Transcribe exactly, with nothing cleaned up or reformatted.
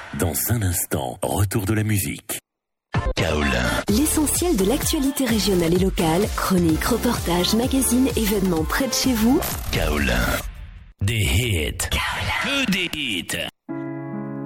Dans un instant, retour de la musique. Kaolin. L'essentiel de l'actualité régionale et locale, chroniques, reportages, magazines, événements près de chez vous. Kaolin. Des hits. Kaolin. Que des hits.